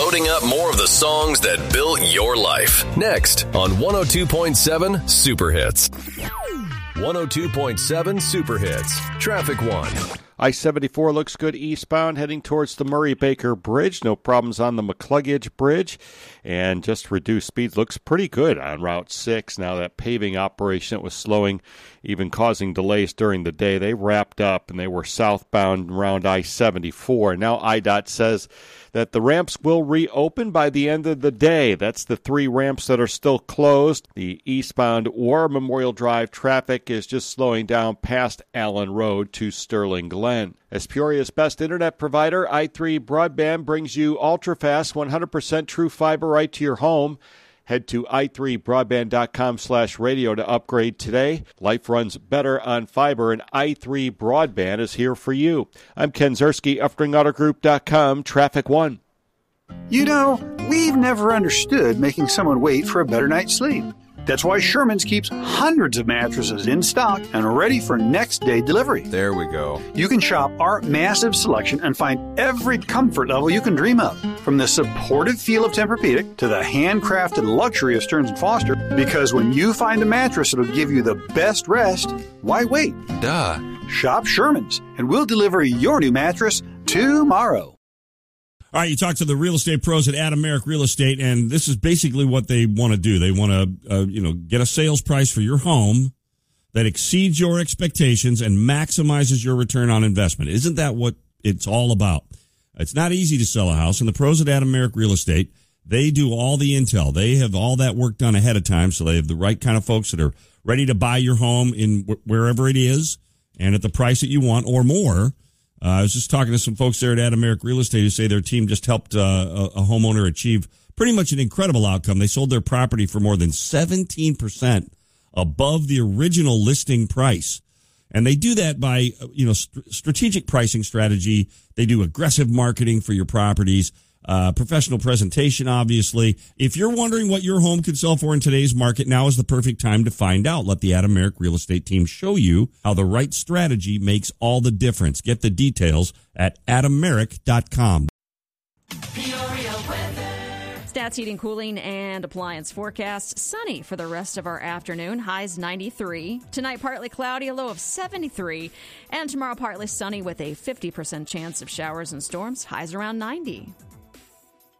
loading up more of the songs that built your life. Next on 102.7 Super Hits. 102.7 Super Hits. Traffic One. I-74 looks good eastbound, heading towards the Murray-Baker Bridge. No problems on the McCluggage Bridge. And just reduced speed looks pretty good on Route 6. Now that paving operation that was slowing, even causing delays during the day, they wrapped up and they were southbound around I-74. Now IDOT says that the ramps will reopen by the end of the day. That's the 3 ramps that are still closed. The eastbound War Memorial Drive traffic is just slowing down past Allen Road to Sterling Glen. As Peoria's best internet provider, i3 Broadband brings you ultra-fast, 100% true fiber right to your home. Head to i3broadband.com/radio to upgrade today. Life runs better on fiber, and i3 Broadband is here for you. I'm Ken Zerski, EffringAutoGroup.com, Traffic One. You know, we've never understood making someone wait for a better night's sleep. That's why Sherman's keeps hundreds of mattresses in stock and ready for next day delivery. There we go. You can shop our massive selection and find every comfort level you can dream of, from the supportive feel of Tempur-Pedic to the handcrafted luxury of Stearns & Foster. Because when you find a mattress that'll give you the best rest, why wait? Duh. Shop Sherman's, and we'll deliver your new mattress tomorrow. All right, you talk to the real estate pros at Adam Merrick Real Estate, and this is basically what they want to do. They want to, get a sales price for your home that exceeds your expectations and maximizes your return on investment. Isn't that what it's all about? It's not easy to sell a house, and the pros at Adam Merrick Real Estate, they do all the intel. They have all that work done ahead of time, so they have the right kind of folks that are ready to buy your home in wherever it is and at the price that you want or more. I was just talking to some folks there at Adam Merrick Real Estate who say their team just helped a homeowner achieve pretty much an incredible outcome. They sold their property for more than 17% above the original listing price. And they do that by, strategic pricing strategy. They do aggressive marketing for your properties, professional presentation, obviously. If you're wondering what your home could sell for in today's market, now is the perfect time to find out. Let the Adam Merrick Real Estate team show you how the right strategy makes all the difference. Get the details at adammerrick.com. Stats, heating, cooling, and appliance forecast. Sunny for the rest of our afternoon. Highs 93. Tonight, partly cloudy, a low of 73. And tomorrow, partly sunny with a 50% chance of showers and storms. Highs around 90.